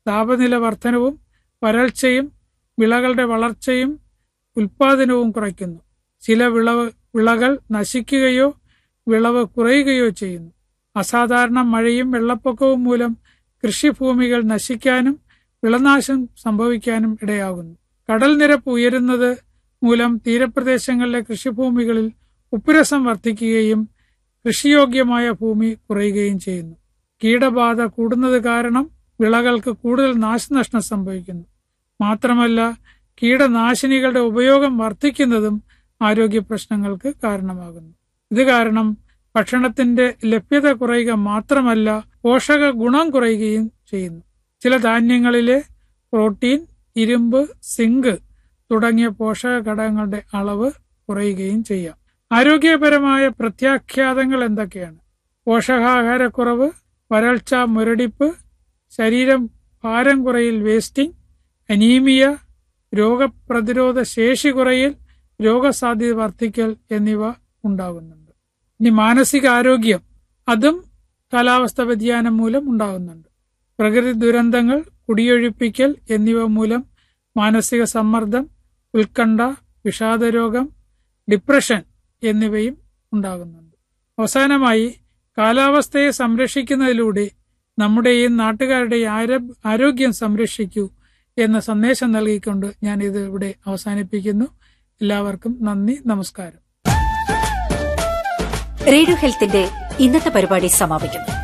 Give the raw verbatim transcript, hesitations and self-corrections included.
താപനില വർധനവും വരൾച്ചയും വിളകളുടെ വളർച്ചയും ഉൽപാദനവും കുറയ്ക്കുന്നു. ചില വിളവ് വിളകൾ നശിക്കുകയോ വിളവ് കുറയുകയോ ചെയ്യുന്നു. അസാധാരണ മഴയും വെള്ളപ്പൊക്കവും മൂലം കൃഷിഭൂമികൾ നശിക്കാനും വിളനാശം സംഭവിക്കാനും ഇടയാകുന്നു. കടൽ നിരപ്പ് ഉയരുന്നത് മൂലം തീരപ്രദേശങ്ങളിലെ കൃഷിഭൂമികളിൽ ഉപ്പുരസം വർദ്ധിക്കുകയും കൃഷിയോഗ്യമായ ഭൂമി കുറയുകയും ചെയ്യുന്നു. കീടബാധ കൂടുന്നത് കാരണം വിളകൾക്ക് കൂടുതൽ നാശനഷ്ടം സംഭവിക്കുന്നു. മാത്രമല്ല, കീടനാശിനികളുടെ ഉപയോഗം വർദ്ധിക്കുന്നതും ആരോഗ്യ പ്രശ്നങ്ങൾക്ക് കാരണമാകുന്നു. ഇത് കാരണം ഭക്ഷണത്തിന്റെ ലഭ്യത കുറയുക മാത്രമല്ല, പോഷക ഗുണം കുറയുകയും ചെയ്യുന്നു. ചില ധാന്യങ്ങളിലെ പ്രോട്ടീൻ, ഇരുമ്പ്, സിങ്ക് തുടങ്ങിയ പോഷക ഘടകങ്ങളുടെ അളവ് കുറയുകയും ചെയ്യാം. ആരോഗ്യപരമായ പ്രത്യാഘാതങ്ങൾ എന്തൊക്കെയാണ്? പോഷകാഹാരക്കുറവ്, വരൾച്ച, മുരടിപ്പ്, ശരീരം ഭാരം കുറയിൽ, വേസ്റ്റിംഗ്, അനീമിയ, രോഗപ്രതിരോധ ശേഷി കുറയൽ, രോഗസാധ്യത വർദ്ധിക്കൽ എന്നിവ ഉണ്ടാകുന്നുണ്ട്. ഇനി മാനസിക ആരോഗ്യം, അതും കാലാവസ്ഥ വ്യതിയാനം മൂലം ഉണ്ടാകുന്നുണ്ട്. പ്രകൃതി ദുരന്തങ്ങൾ, കുടിയൊഴിപ്പിക്കൽ എന്നിവ മൂലം മാനസിക സമ്മർദ്ദം, ഉത്കണ്ഠ, വിഷാദരോഗം, ഡിപ്രഷൻ എന്നിവയും ഉണ്ടാകുന്നുണ്ട്. അവസാനമായി, കാലാവസ്ഥയെ സംരക്ഷിക്കുന്നതിലൂടെ നമ്മുടെയും നാട്ടുകാരുടെയും ആരോഗ്യം സംരക്ഷിക്കൂ എന്ന സന്ദേശം നൽകിക്കൊണ്ട് ഞാൻ ഇത് ഇവിടെ അവസാനിപ്പിക്കുന്നു. എല്ലാവർക്കും നന്ദി, നമസ്കാരം. റേഡിയോ ഹെൽത്തിന്റെ ഇന്നത്തെ പരിപാടി സമാപിക്കുന്നു.